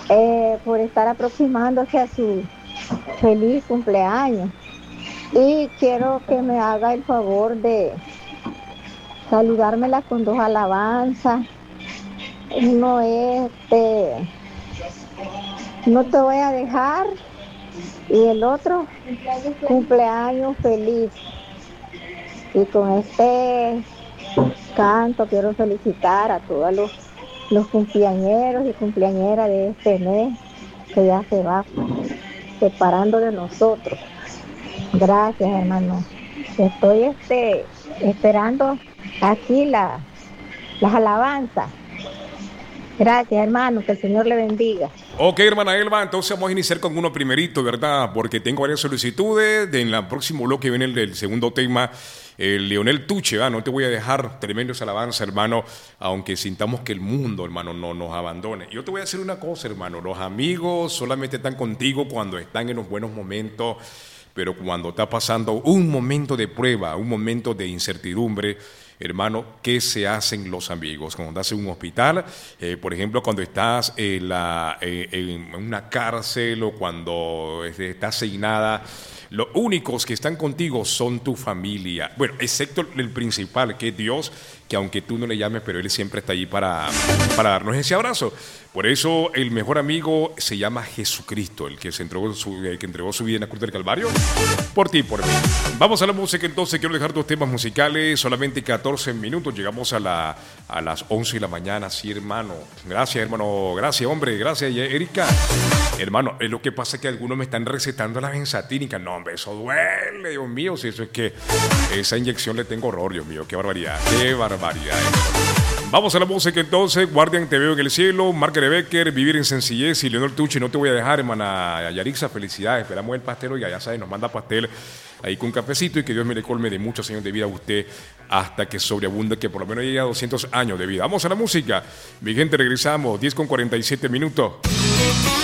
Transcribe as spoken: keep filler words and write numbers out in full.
eh, por estar aproximándose a su feliz cumpleaños. Y quiero que me haga el favor de saludármela con dos alabanzas. Uno es de No te voy a dejar y el otro, cumpleaños feliz. Y con este canto quiero felicitar a todos los, los cumpleañeros y cumpleañeras de este mes que ya se va separando de nosotros. Gracias, hermano. Estoy este, esperando aquí la, las alabanzas. Gracias, hermano, que el Señor le bendiga. Ok, hermana Elba, entonces vamos a iniciar con uno primerito, ¿verdad? Porque tengo varias solicitudes. De en el próximo bloque viene el del segundo tema, el Leonel Tuche, ¿verdad? No te voy a dejar, tremendo esa alabanza, hermano, aunque sintamos que el mundo, hermano, no nos abandone. Yo te voy a decir una cosa, hermano, los amigos solamente están contigo cuando están en los buenos momentos, pero cuando está pasando un momento de prueba, un momento de incertidumbre, hermano, ¿qué se hacen los amigos? Cuando estás en un hospital, eh, por ejemplo, cuando estás en, la, eh, en una cárcel o cuando estás asignada, los únicos que están contigo son tu familia. Bueno, excepto el principal, que es Dios, que aunque tú no le llames, pero Él siempre está ahí para, para darnos ese abrazo. Por eso el mejor amigo se llama Jesucristo, el que se entregó su, el que entregó su vida en la cruz del Calvario, por ti y por mí. Vamos a la música entonces, quiero dejar dos temas musicales, solamente catorce minutos, llegamos a, la, a las once de la mañana, sí, hermano. Gracias, hermano, gracias, hombre, gracias, Erika. Hermano, es lo que pasa que algunos me están recetando la benzatínica. No, hombre, eso duele, Dios mío, si eso es que esa inyección le tengo horror, Dios mío, qué barbaridad, qué barbaridad. Vamos a la música entonces, Guardian, te veo en el cielo, Margaret Becker, Vivir en sencillez y Leonel Tucci, no te voy a dejar, hermana Yarixa, felicidades, esperamos el pastel, oiga, ya sabes, nos manda pastel ahí con cafecito y que Dios me le colme de muchos años de vida a usted hasta que sobreabunde, que por lo menos llegue a doscientos años de vida. Vamos a la música, mi gente, regresamos, diez con cuarenta y siete minutos.